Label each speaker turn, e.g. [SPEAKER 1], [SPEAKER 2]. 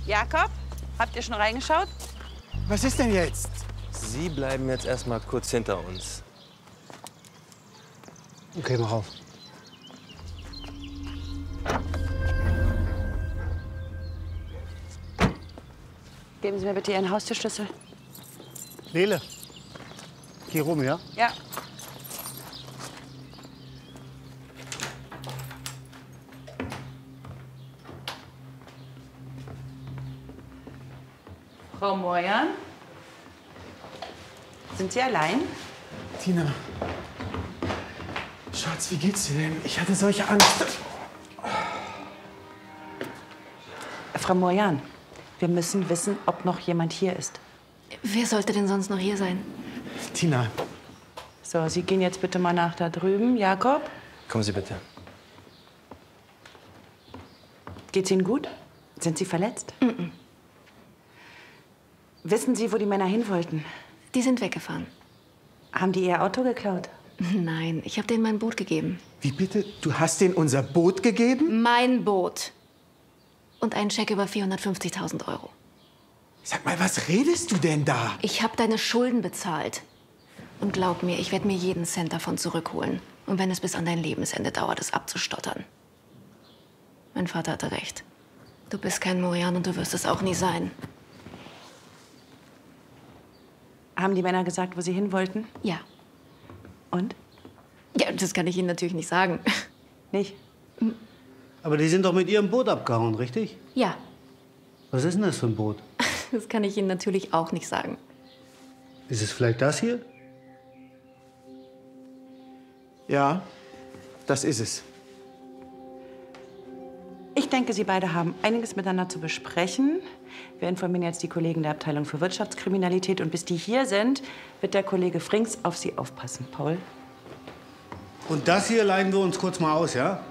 [SPEAKER 1] Jakob, habt ihr schon reingeschaut?
[SPEAKER 2] Was ist denn jetzt?
[SPEAKER 3] Sie bleiben jetzt erstmal kurz hinter uns.
[SPEAKER 2] Okay, mach auf.
[SPEAKER 1] Geben Sie mir bitte Ihren Haustürschlüssel.
[SPEAKER 2] Lele, geh rum, ja?
[SPEAKER 1] Ja. Frau Moyan? Sind Sie allein?
[SPEAKER 2] Tina. Schatz, wie geht's dir denn? Ich hatte solche Angst.
[SPEAKER 1] Frau Moyan, wir müssen wissen, ob noch jemand hier ist.
[SPEAKER 4] Wer sollte denn sonst noch hier sein?
[SPEAKER 2] Tina.
[SPEAKER 1] So, Sie gehen jetzt bitte mal nach da drüben. Jakob,
[SPEAKER 3] Kommen Sie bitte.
[SPEAKER 1] geht's Ihnen gut? Sind Sie verletzt? Wissen Sie, wo die Männer hin wollten?
[SPEAKER 4] Die sind weggefahren.
[SPEAKER 1] Haben die Ihr Auto geklaut?
[SPEAKER 4] Nein, ich habe denen mein Boot gegeben.
[SPEAKER 2] Wie bitte? Du hast denen unser Boot gegeben?
[SPEAKER 4] Mein Boot. Und einen Scheck über 450.000 €.
[SPEAKER 2] Sag mal, was redest du denn da?
[SPEAKER 4] Ich habe deine Schulden bezahlt. Und glaub mir, ich werde mir jeden Cent davon zurückholen. Und wenn es bis an dein Lebensende dauert, es abzustottern. Mein Vater hatte recht. Du bist kein Moyan und du wirst es auch nie sein.
[SPEAKER 1] Haben die Männer gesagt, wo sie hin wollten?
[SPEAKER 4] Ja.
[SPEAKER 1] Und?
[SPEAKER 4] Ja, das kann ich Ihnen natürlich nicht sagen.
[SPEAKER 1] Nicht?
[SPEAKER 5] Aber die sind doch mit ihrem Boot abgehauen, richtig?
[SPEAKER 4] Ja,
[SPEAKER 5] Was ist denn das für ein Boot?
[SPEAKER 4] das kann ich Ihnen natürlich auch nicht sagen.
[SPEAKER 5] Ist es vielleicht das hier?
[SPEAKER 2] Ja, das ist es.
[SPEAKER 1] Ich denke, Sie beide haben einiges miteinander zu besprechen. Wir informieren jetzt die Kollegen der Abteilung für Wirtschaftskriminalität. Und bis die hier sind, wird der Kollege Frings auf Sie aufpassen. Paul?
[SPEAKER 5] Und das hier leihen wir uns kurz mal aus, ja?